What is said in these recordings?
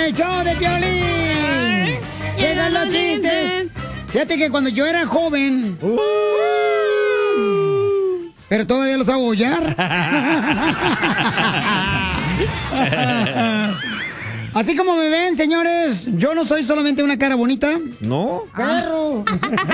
el show de Piolín. Llegan los chistes. Fíjate que cuando yo era joven... pero todavía los hago hollar. Así como me ven, señores, yo no soy solamente una cara bonita. ¿No? ¡Perro!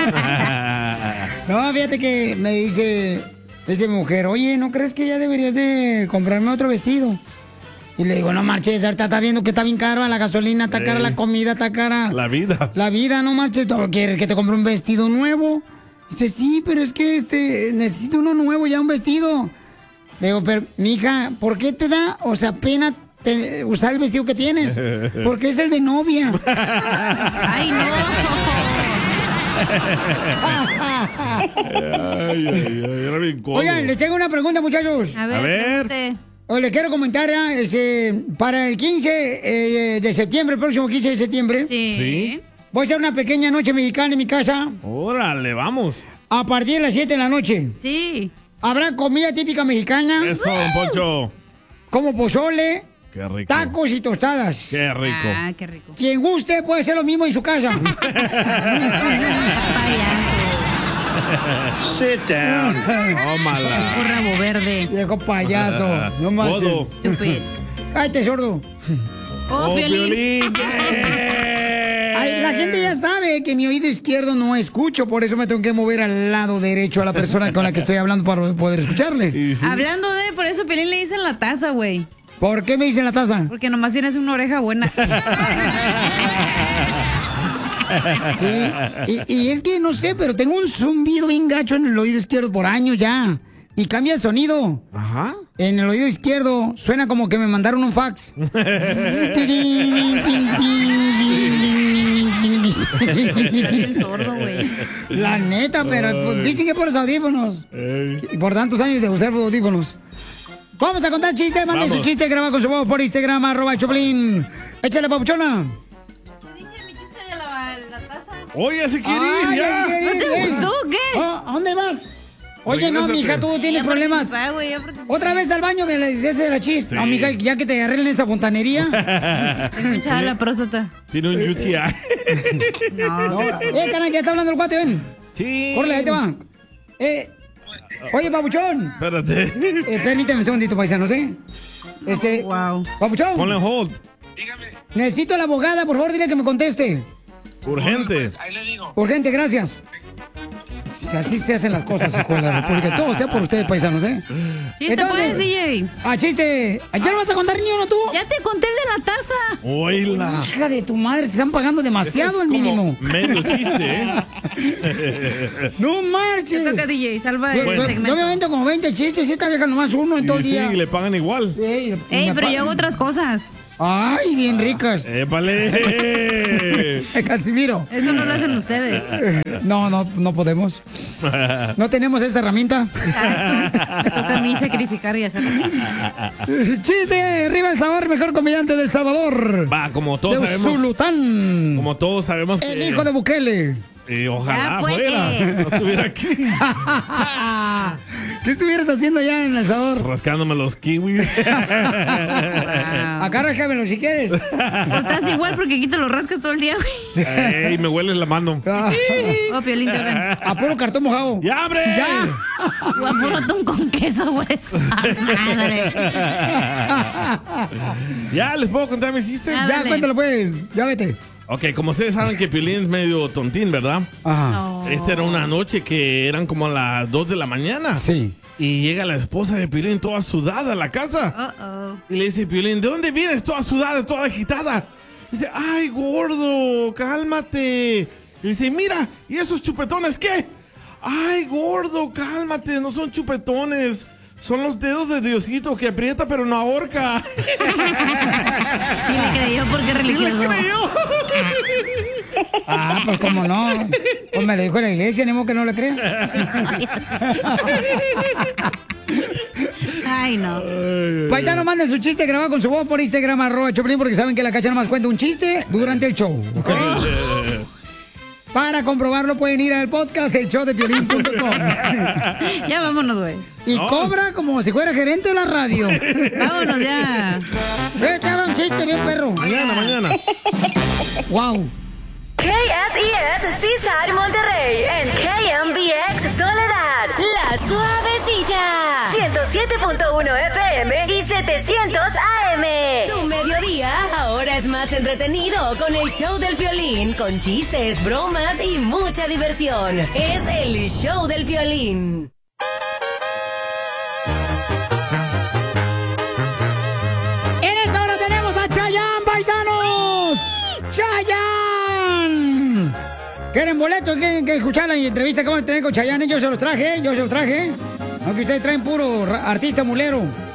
No, fíjate que me dice mi mujer, oye, ¿no crees que ya deberías de comprarme otro vestido? Y le digo, no marches, ahorita está viendo que está bien caro la gasolina, está cara la comida, está cara... La vida. La vida, no marches, ¿quieres que te compre un vestido nuevo? Dice, sí, pero es que necesito uno nuevo, ya un vestido. Le digo, pero, mija, ¿por qué te da, pena usar el vestido que tienes? Porque es el de novia. ¡Ay, no! Era bien cómodo. Oigan, les tengo una pregunta, muchachos. A ver. O le quiero comentar, para el 15 de septiembre, el próximo 15 de septiembre. Sí. Voy a hacer una pequeña noche mexicana en mi casa. Órale, vamos. A partir de las 7 de la noche. Sí. Habrá comida típica mexicana. Eso, don Poncho. Como pozole. Qué rico. Tacos y tostadas. Qué rico. Ah, qué rico. Quien guste puede hacer lo mismo en su casa. Sit down. Tómala. Viejo rabo verde. Viejo payaso. No manches. Godo. Stupid. Cállate, sordo. Oh, Piolín. Ay, la gente ya sabe que mi oído izquierdo no escucho, por eso me tengo que mover al lado derecho a la persona con la que estoy hablando para poder escucharle. Y sí. Hablando de, por eso Piolín le dicen la taza, güey. ¿Por qué me dicen la taza? Porque nomás tienes una oreja buena. Sí, y es que no sé, pero tengo un zumbido bien gacho en el oído izquierdo por años ya. Y cambia el sonido. Ajá. En el oído izquierdo suena como que me mandaron un fax. Bien sordo, güey. La neta, pero pues, dicen que por los audífonos. Y por tantos años de usar los audífonos. Vamos a contar chistes. Manden su chiste grabado con su voz por Instagram, @Choplin. Échale, papuchona. Te dije mi chiste de la taza. Oye, se quiere ir Ay, ya. es que- ¿No te gustó o qué? ¿A dónde vas? Oye, no, Regrésate. mija, tú tienes problemas. Otra vez al baño que le ese de la chis. Sí. No, mija, ya que te arreglen esa fontanería. Tengo hinchada la próstata. Tiene un UTI. No. Canal, ya está hablando el cuate, ven. Sí. Córrele, ahí te va. Oye, papuchón. Espérate. Permíteme un segundito, paisanos, Wow. Papuchón. Ponle en hold. Necesito a la abogada, por favor, dile que me conteste. Urgente. Urgente, gracias. Si así se hacen las cosas, hijo de la República. Todo sea por ustedes, paisanos, Chiste, pues, DJ. Chiste. ¿Ya no vas a contar ni uno tú? Ya te conté el de la taza. Oíla. Hija de tu madre, te están pagando demasiado el mínimo. Medio chiste, No Te marches. toca, DJ. Salva Yo el segmento. me avento como 20 chistes y esta vieja nomás uno en todo el Y sí, día. le pagan igual. Ey, Ey, pero yo hago otras cosas. Ay, bien ricas. ¡Épale! Casimiro. Eso no lo hacen ustedes. No podemos. No tenemos esa herramienta. Me toca a mí sacrificar y hacerlo. Chiste, arriba el sabor, mejor comediante del Salvador. Va, como todos De sabemos. Zulután. Como todos sabemos que. El hijo de Bukele. Ojalá Ya, pues. fuera. No estuviera aquí. ¿Qué estuvieras haciendo allá en El Salvador? Rascándome los kiwis. Acá rascámelo si quieres. Pues estás igual porque aquí te lo rascas todo el día, güey. Ey, me huele la mano. Oh, Piolín, te hablan. A puro cartón mojado. ¡Ya, hombre! ¡Ya! O a puro atún con queso, güey. Madre. ¿Ya les puedo contar mis chistes? Ah, Ya, dale. cuéntalo pues. Ya vete. Ok, como ustedes saben que Piolín es medio tontín, ¿verdad? Ajá. No. Esta era una noche que eran como las 2 de la mañana. Sí. Y llega la esposa de Piolín toda sudada a la casa. Uh-oh. Y le dice Piolín, ¿de dónde vienes toda sudada, toda agitada? Dice, ay, gordo, cálmate. Y dice, mira, ¿y esos chupetones qué? Ay, gordo, cálmate, no son chupetones. Son los dedos de Diosito que aprieta pero no ahorca. Y le creyó porque es ¿Y le religioso. creyó? Pues cómo no. Pues me lo dijo la iglesia, ni modo que no le crea. Ay, no. Paisano, manden su chiste grabado con su voz por Instagram, @Choplin, porque saben que la Cacha nomás cuenta un chiste durante el show. ¿ok? Para comprobarlo pueden ir al podcast elshowdepiolín.com. Ya vámonos, güey. Y cobra como si fuera gerente de la radio. Vámonos ya. Te haga un chiste bien, perro. Mañana. Wow. KSES Seaside Monterrey en KMBX Soledad, La Suavecita, 107.1 FM y 700 AM. Tu mediodía ahora es más entretenido con el show del Piolín, con chistes, bromas y mucha diversión. Es el show del Piolín. En esta hora tenemos a Chayanne, paisanos. ¡Chayanne! ¿Quieren boletos? ¿Quieren que escuchar la entrevista que vamos a tener con Chayanne? Yo se los traje. Aunque ustedes traen puro artista mulero.